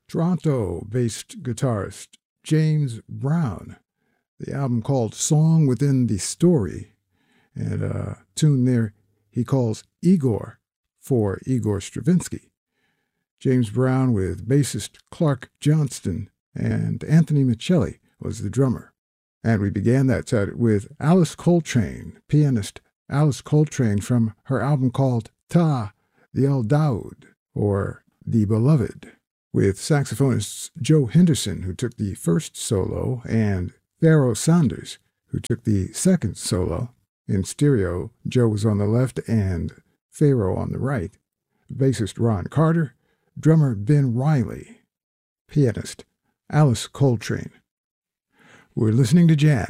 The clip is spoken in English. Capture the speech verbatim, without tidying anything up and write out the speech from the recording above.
Toronto-based guitarist James Brown. The album called Song Within the Story, and a tune there he calls Igor for Igor Stravinsky. James Brown with bassist Clark Johnston, and Anthony Michelli was the drummer. And we began that set with Alice Coltrane, pianist Alice Coltrane, from her album called Ta the El Daoud, or The Beloved, with saxophonists Joe Henderson, who took the first solo, and Pharoah Sanders, who took the second solo. In stereo, Joe was on the left and Pharoah on the right. Bassist Ron Carter, drummer Ben Riley, pianist Alice Coltrane. We're listening to jazz